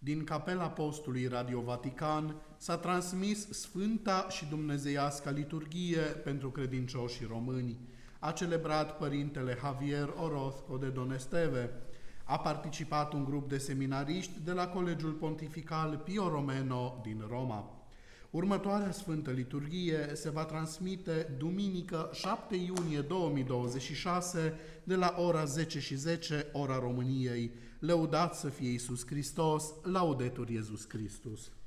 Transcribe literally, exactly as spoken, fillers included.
Din Capela Postului Radio Vatican s-a transmis Sfânta și Dumnezeiasca Liturghie pentru credincioșii români. A celebrat Părintele Javier Orozco de Donesteve. A participat un grup de seminariști de la Colegiul Pontifical Pio Romano din Roma. Următoarea Sfântă Liturghie se va transmite duminică șapte iunie două mii douăzeci și șase de la ora zece și zece, ora României. Lăudat să fie Iisus Hristos, laudetur Iesus Christus.